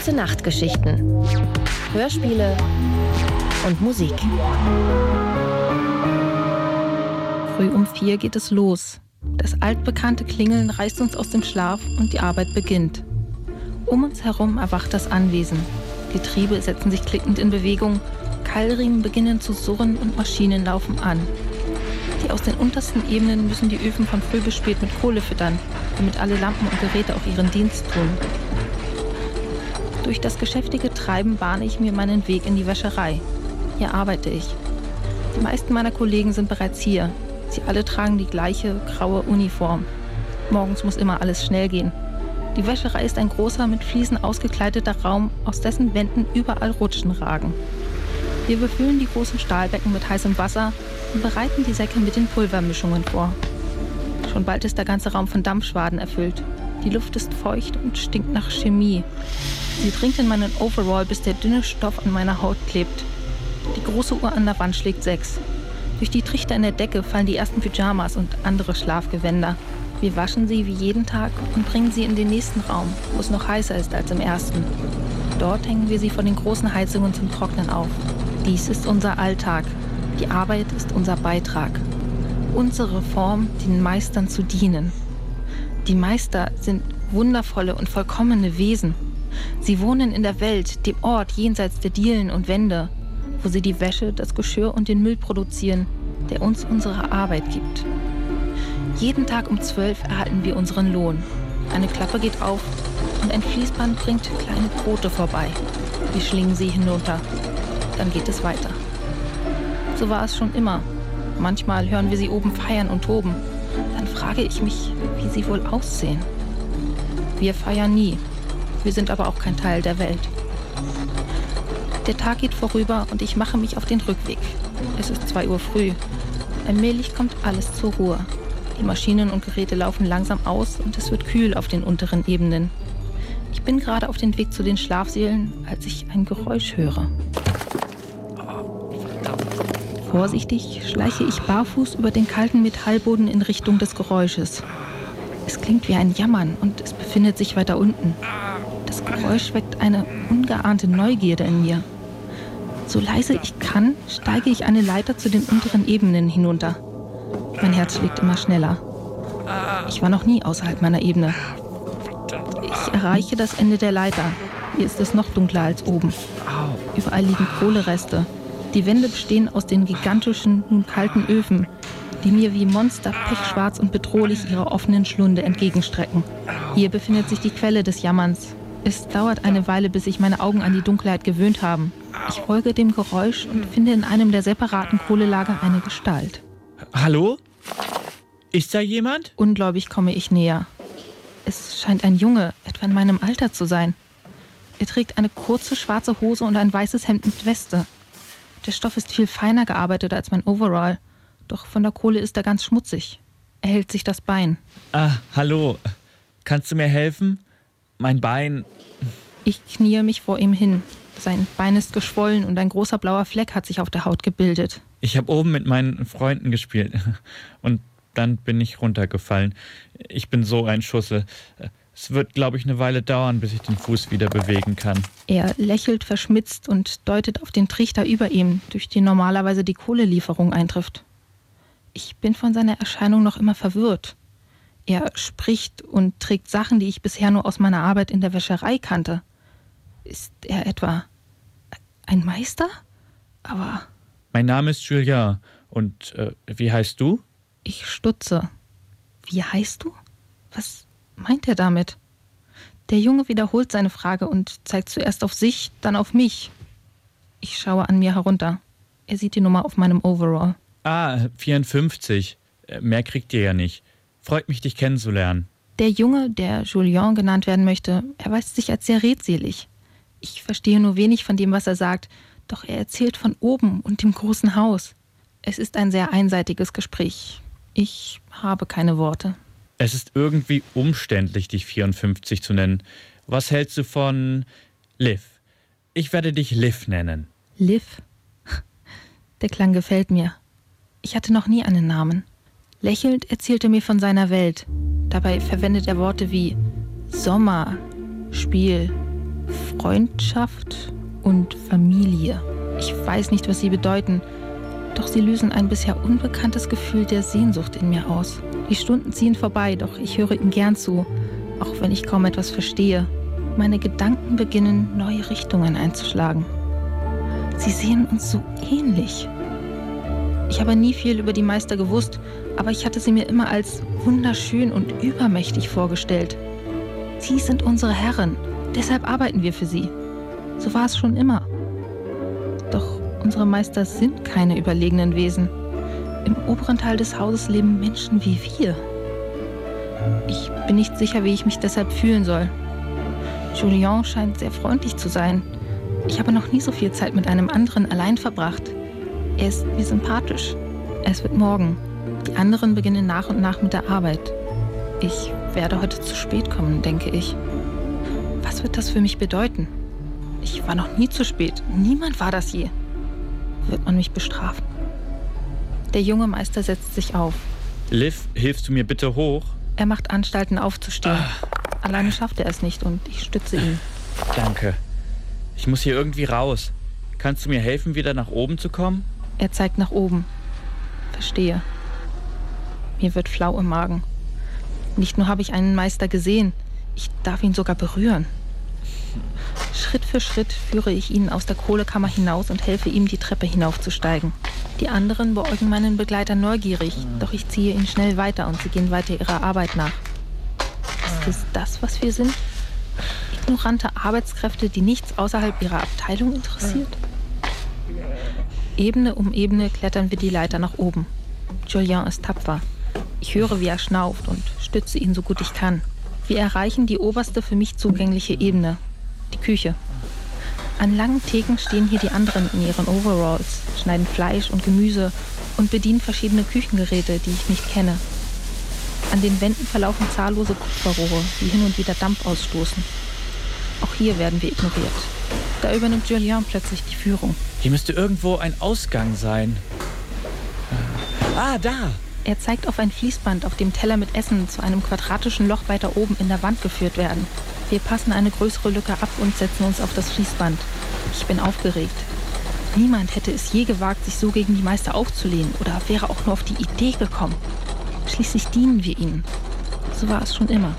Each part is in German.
Gute Nachtgeschichten, Hörspiele und Musik. Früh um 4 geht es los. Das altbekannte Klingeln reißt uns aus dem Schlaf und die Arbeit beginnt. Um uns herum erwacht das Anwesen. Getriebe setzen sich klickend in Bewegung, Keilriemen beginnen zu surren und Maschinen laufen an. Die aus den untersten Ebenen müssen die Öfen von früh bis spät mit Kohle füttern, damit alle Lampen und Geräte auch ihren Dienst tun. Durch das geschäftige Treiben bahne ich mir meinen Weg in die Wäscherei. Hier arbeite ich. Die meisten meiner Kollegen sind bereits hier. Sie alle tragen die gleiche graue Uniform. Morgens muss immer alles schnell gehen. Die Wäscherei ist ein großer, mit Fliesen ausgekleideter Raum, aus dessen Wänden überall Rutschen ragen. Wir befüllen die großen Stahlbecken mit heißem Wasser und bereiten die Säcke mit den Pulvermischungen vor. Schon bald ist der ganze Raum von Dampfschwaden erfüllt. Die Luft ist feucht und stinkt nach Chemie. Sie dringt in meinen Overall, bis der dünne Stoff an meiner Haut klebt. Die große Uhr an der Wand schlägt 6. Durch die Trichter in der Decke fallen die ersten Pyjamas und andere Schlafgewänder. Wir waschen sie wie jeden Tag und bringen sie in den nächsten Raum, wo es noch heißer ist als im ersten. Dort hängen wir sie vor den großen Heizungen zum Trocknen auf. Dies ist unser Alltag. Die Arbeit ist unser Beitrag. Unsere Form, den Meistern zu dienen. Die Meister sind wundervolle und vollkommene Wesen. Sie wohnen in der Welt, dem Ort jenseits der Dielen und Wände, wo sie die Wäsche, das Geschirr und den Müll produzieren, der uns unsere Arbeit gibt. Jeden Tag um 12 erhalten wir unseren Lohn. Eine Klappe geht auf und ein Fließband bringt kleine Brote vorbei. Wir schlingen sie hinunter. Dann geht es weiter. So war es schon immer. Manchmal hören wir sie oben feiern und toben. Dann frage ich mich, wie sie wohl aussehen. Wir feiern nie. Wir sind aber auch kein Teil der Welt. Der Tag geht vorüber und ich mache mich auf den Rückweg. Es ist 2 Uhr früh. Allmählich kommt alles zur Ruhe. Die Maschinen und Geräte laufen langsam aus und es wird kühl auf den unteren Ebenen. Ich bin gerade auf dem Weg zu den Schlafsälen, als ich ein Geräusch höre. Vorsichtig schleiche ich barfuß über den kalten Metallboden in Richtung des Geräusches. Es klingt wie ein Jammern und es befindet sich weiter unten. Das Geräusch weckt eine ungeahnte Neugierde in mir. So leise ich kann, steige ich eine Leiter zu den unteren Ebenen hinunter. Mein Herz schlägt immer schneller. Ich war noch nie außerhalb meiner Ebene. Ich erreiche das Ende der Leiter. Hier ist es noch dunkler als oben. Überall liegen Kohlereste. Die Wände bestehen aus den gigantischen, nun kalten Öfen, die mir wie Monster pechschwarz und bedrohlich ihre offenen Schlunde entgegenstrecken. Hier befindet sich die Quelle des Jammerns. Es dauert eine Weile, bis sich meine Augen an die Dunkelheit gewöhnt haben. Ich folge dem Geräusch und finde in einem der separaten Kohlelager eine Gestalt. Hallo? Ist da jemand? Ungläubig komme ich näher. Es scheint ein Junge, etwa in meinem Alter zu sein. Er trägt eine kurze schwarze Hose und ein weißes Hemd mit Weste. Der Stoff ist viel feiner gearbeitet als mein Overall. Doch von der Kohle ist er ganz schmutzig. Er hält sich das Bein. Hallo. Kannst du mir helfen? Mein Bein... Ich kniee mich vor ihm hin. Sein Bein ist geschwollen und ein großer blauer Fleck hat sich auf der Haut gebildet. Ich habe oben mit meinen Freunden gespielt und dann bin ich runtergefallen. Ich bin so ein Schussel. Es wird, glaube ich, eine Weile dauern, bis ich den Fuß wieder bewegen kann. Er lächelt verschmitzt und deutet auf den Trichter über ihm, durch den normalerweise die Kohlelieferung eintrifft. Ich bin von seiner Erscheinung noch immer verwirrt. Er spricht und trägt Sachen, die ich bisher nur aus meiner Arbeit in der Wäscherei kannte. Ist er etwa ein Meister? Aber... Mein Name ist Julien. Und wie heißt du? Ich stutze. Wie heißt du? Was meint er damit? Der Junge wiederholt seine Frage und zeigt zuerst auf sich, dann auf mich. Ich schaue an mir herunter. Er sieht die Nummer auf meinem Overall. 54. Mehr kriegt ihr ja nicht. Freut mich, dich kennenzulernen. Der Junge, der Julien genannt werden möchte, erweist sich als sehr redselig. Ich verstehe nur wenig von dem, was er sagt, doch er erzählt von oben und dem großen Haus. Es ist ein sehr einseitiges Gespräch. Ich habe keine Worte. Es ist irgendwie umständlich, dich 54 zu nennen. Was hältst du von Liv? Ich werde dich Liv nennen. Liv? Der Klang gefällt mir. Ich hatte noch nie einen Namen. Lächelnd erzählt er mir von seiner Welt. Dabei verwendet er Worte wie Sommer, Spiel, Freundschaft und Familie. Ich weiß nicht, was sie bedeuten, doch sie lösen ein bisher unbekanntes Gefühl der Sehnsucht in mir aus. Die Stunden ziehen vorbei, doch ich höre ihm gern zu, auch wenn ich kaum etwas verstehe. Meine Gedanken beginnen, neue Richtungen einzuschlagen. Sie sehen uns so ähnlich. Ich habe nie viel über die Meister gewusst, aber ich hatte sie mir immer als wunderschön und übermächtig vorgestellt. Sie sind unsere Herren, deshalb arbeiten wir für sie. So war es schon immer. Doch unsere Meister sind keine überlegenen Wesen. Im oberen Teil des Hauses leben Menschen wie wir. Ich bin nicht sicher, wie ich mich deshalb fühlen soll. Julien scheint sehr freundlich zu sein. Ich habe noch nie so viel Zeit mit einem anderen allein verbracht. Er ist mir sympathisch. Es wird morgen. Die anderen beginnen nach und nach mit der Arbeit. Ich werde heute zu spät kommen, denke ich. Was wird das für mich bedeuten? Ich war noch nie zu spät. Niemand war das je. Wird man mich bestrafen? Der junge Meister setzt sich auf. Liv, hilfst du mir bitte hoch? Er macht Anstalten aufzustehen. Alleine schafft er es nicht und ich stütze ihn. Danke. Ich muss hier irgendwie raus. Kannst du mir helfen, wieder nach oben zu kommen? Er zeigt nach oben. Verstehe. Mir wird flau im Magen. Nicht nur habe ich einen Meister gesehen, ich darf ihn sogar berühren. Schritt für Schritt führe ich ihn aus der Kohlekammer hinaus und helfe ihm, die Treppe hinaufzusteigen. Die anderen beäugen meinen Begleiter neugierig, doch ich ziehe ihn schnell weiter und sie gehen weiter ihrer Arbeit nach. Ist es das, was wir sind? Ignorante Arbeitskräfte, die nichts außerhalb ihrer Abteilung interessiert? Ebene um Ebene klettern wir die Leiter nach oben. Julien ist tapfer. Ich höre, wie er schnauft und stütze ihn so gut ich kann. Wir erreichen die oberste für mich zugängliche Ebene, die Küche. An langen Theken stehen hier die anderen in ihren Overalls, schneiden Fleisch und Gemüse und bedienen verschiedene Küchengeräte, die ich nicht kenne. An den Wänden verlaufen zahllose Kupferrohre, die hin und wieder Dampf ausstoßen. Auch hier werden wir ignoriert. Da übernimmt Julien plötzlich die Führung. Hier müsste irgendwo ein Ausgang sein. Ah, da! Er zeigt auf ein Fließband, auf dem Teller mit Essen zu einem quadratischen Loch weiter oben in der Wand geführt werden. Wir passen eine größere Lücke ab und setzen uns auf das Fließband. Ich bin aufgeregt. Niemand hätte es je gewagt, sich so gegen die Meister aufzulehnen oder wäre auch nur auf die Idee gekommen. Schließlich dienen wir ihnen. So war es schon immer.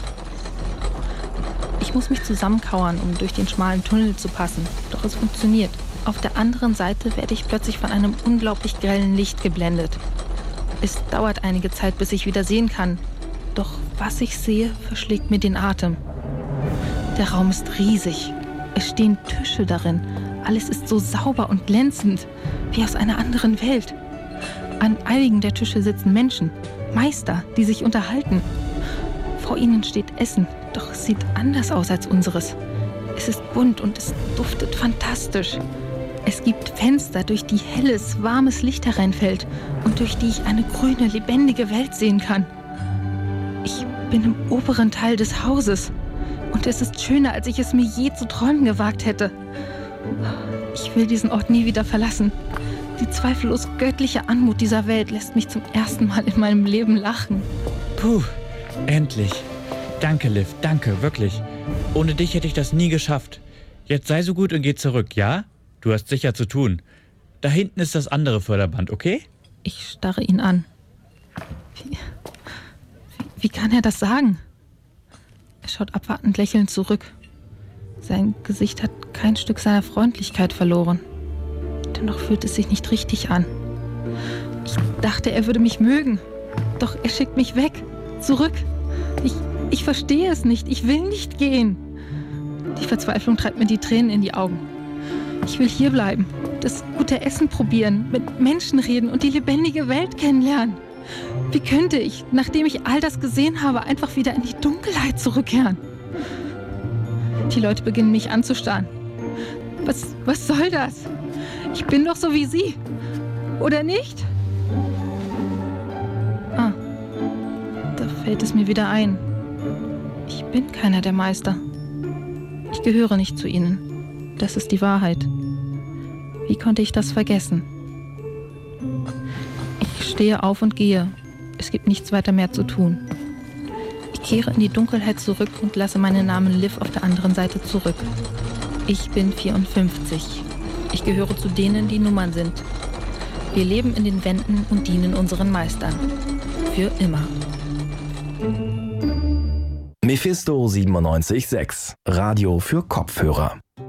Ich muss mich zusammenkauern, um durch den schmalen Tunnel zu passen. Doch es funktioniert. Auf der anderen Seite werde ich plötzlich von einem unglaublich grellen Licht geblendet. Es dauert einige Zeit, bis ich wieder sehen kann. Doch was ich sehe, verschlägt mir den Atem. Der Raum ist riesig. Es stehen Tische darin. Alles ist so sauber und glänzend, wie aus einer anderen Welt. An einigen der Tische sitzen Menschen, Meister, die sich unterhalten. Vor ihnen steht Essen, doch es sieht anders aus als unseres. Es ist bunt und es duftet fantastisch. Es gibt Fenster, durch die helles, warmes Licht hereinfällt und durch die ich eine grüne, lebendige Welt sehen kann. Ich bin im oberen Teil des Hauses und es ist schöner, als ich es mir je zu träumen gewagt hätte. Ich will diesen Ort nie wieder verlassen. Die zweifellos göttliche Anmut dieser Welt lässt mich zum ersten Mal in meinem Leben lachen. Puh, endlich. Danke, Liv, danke, wirklich. Ohne dich hätte ich das nie geschafft. Jetzt sei so gut und geh zurück, ja? Du hast sicher zu tun. Da hinten ist das andere Förderband, okay? Ich starre ihn an. Wie kann er das sagen? Er schaut abwartend lächelnd zurück. Sein Gesicht hat kein Stück seiner Freundlichkeit verloren. Dennoch fühlt es sich nicht richtig an. Ich dachte, er würde mich mögen. Doch er schickt mich weg. Zurück. Ich verstehe es nicht. Ich will nicht gehen. Die Verzweiflung treibt mir die Tränen in die Augen. Ich will hierbleiben, das gute Essen probieren, mit Menschen reden und die lebendige Welt kennenlernen. Wie könnte ich, nachdem ich all das gesehen habe, einfach wieder in die Dunkelheit zurückkehren? Die Leute beginnen mich anzustarren. Was soll das? Ich bin doch so wie Sie. Oder nicht? Da fällt es mir wieder ein. Ich bin keiner der Meister. Ich gehöre nicht zu ihnen. Das ist die Wahrheit. Wie konnte ich das vergessen? Ich stehe auf und gehe. Es gibt nichts weiter mehr zu tun. Ich kehre in die Dunkelheit zurück und lasse meinen Namen Liv auf der anderen Seite zurück. Ich bin 54. Ich gehöre zu denen, die Nummern sind. Wir leben in den Wänden und dienen unseren Meistern. Für immer. Mephisto 97.6, Radio für Kopfhörer.